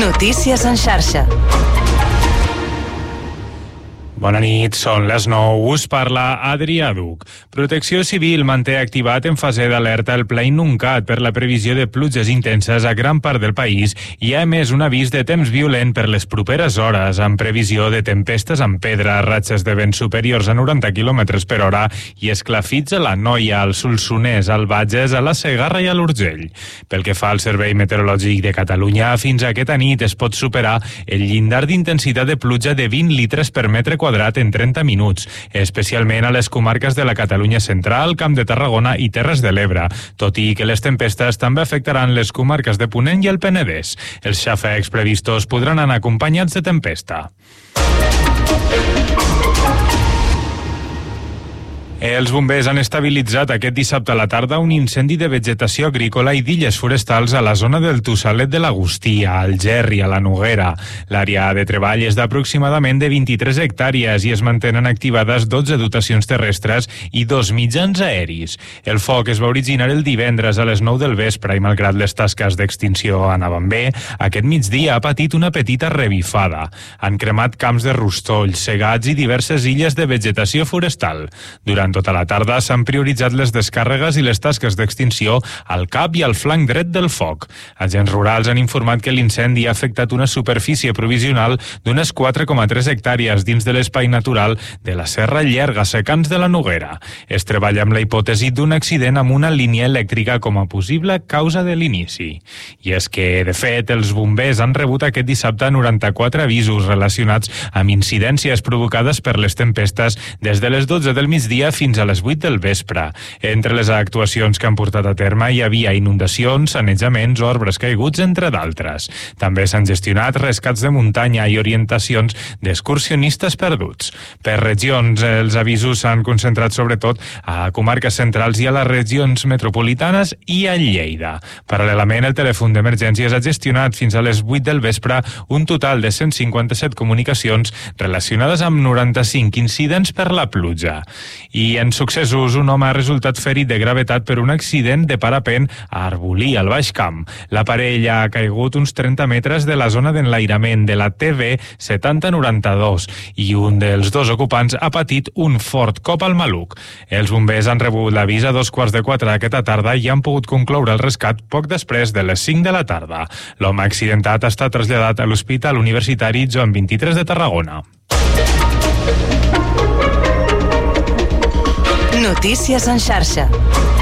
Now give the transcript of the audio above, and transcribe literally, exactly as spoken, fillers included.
Notícies en xarxa. Bona nit, són les nou. Us parla Adrià Duc. Protecció Civil manté activat en fase d'alerta el Pla Inuncat per la previsió de pluges intenses a gran part del país i ha emès un avís de temps violent per les properes hores, amb previsió de tempestes amb pedra, ratxes de vent superiors a noranta quilòmetres per hora i esclafits a l'Anoia, al Solsonès, al Bages, a la Segarra i a l'Urgell. Pel que fa al Servei Meteorològic de Catalunya, fins a aquesta nit es pot superar el llindar d'intensitat de pluja de vint litres per metre quadrat en trenta minuts, especialment a les comarques de la Catalunya central, Camp de Tarragona i Terres de l'Ebre, tot i que les tempestes també afectaran les comarques de Ponent i el Penedès. Els xàfecs previstos podran anar acompanyats de tempesta. Els bombers han estabilitzat aquest dissabte a la tarda un incendi de vegetació agrícola i d'illes forestals a la zona del Tossalet de l'Agustí, a Algerri, a la Noguera. L'àrea de treball és d'aproximadament de vint-i-tres hectàrees i es mantenen activades dotze dotacions terrestres i dos mitjans aeris. El foc es va originar el divendres a les nou del vespre i, malgrat les tasques d'extinció anaven bé, aquest migdia ha patit una petita revifada. Han cremat camps de rostolls, segats i diverses illes de vegetació forestal. Durant tota la tarda s'han prioritzat les descàrregues i les tasques d'extinció al cap i al flanc dret del foc. Agents rurals han informat que l'incendi ha afectat una superfície provisional d'unes quatre coma tres hectàrees dins de l'espai natural de la Serra Llerga, secans de la Noguera. Es treballa amb la hipòtesi d'un accident amb una línia elèctrica com a possible causa de l'inici. I és que, de fet, els bombers han rebut aquest dissabte noranta-quatre avisos relacionats amb incidències provocades per les tempestes des de les dotze del migdia fins a les vuit del vespre. Entre les actuacions que han portat a terme hi havia inundacions, sanejaments o arbres caiguts, entre d'altres. També s'han gestionat rescats de muntanya i orientacions d'excursionistes perduts. Per regions, els avisos s'han concentrat sobretot a comarques centrals i a les regions metropolitanes i a Lleida. Paral·lelament, el telèfon d'emergències ha gestionat fins a les vuit del vespre un total de cent cinquanta-set comunicacions relacionades amb noranta-cinc incidents per la pluja. I en successos, un home ha resultat ferit de gravetat per un accident de parapent a Arbolí, al Baix Camp. L'aparell ha caigut uns trenta metres de la zona d'enlairament de la T V setanta noranta-dos i un dels dos ocupants ha patit un fort cop al maluc. Els bombers han rebut l'avís a dos quarts de quatre d'aquesta tarda i han pogut concloure el rescat poc després de les cinc de la tarda. L'home accidentat ha estat traslladat a l'Hospital Universitari Joan vint-i-tres de Tarragona. Notícies en xarxa.